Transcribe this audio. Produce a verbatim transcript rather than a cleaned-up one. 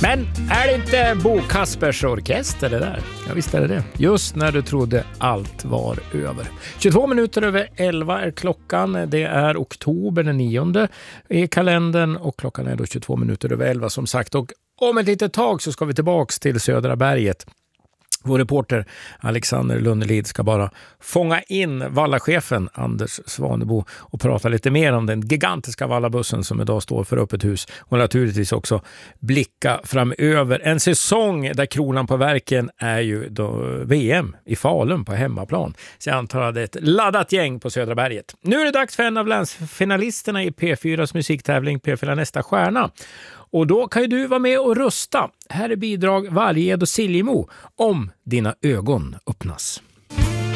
Men är det inte Bo Kaspers orkester det där? Ja, visst är det det. Just när du trodde allt var över. tjugotvå minuter över elva är klockan. Det är oktober den nionde i kalendern och klockan är då tjugotvå minuter över elva som sagt. Och om ett litet tag så ska vi tillbaks till Södra berget. Vår reporter Alexander Lundelid ska bara fånga in vallachefen Anders Svanebo och prata lite mer om den gigantiska vallabussen som idag står för öppet hus och naturligtvis också blicka framöver. En säsong där kronan på verken är ju då V M i Falun på hemmaplan. Så jag antar att det är ett laddat gäng på Södra berget. Nu är det dags för en av länsfinalisterna i P fyras musiktävling P fyra Nästa stjärna. Och då kan ju du vara med och rösta. Här är bidrag Varged och Siljemo om dina ögon öppnas.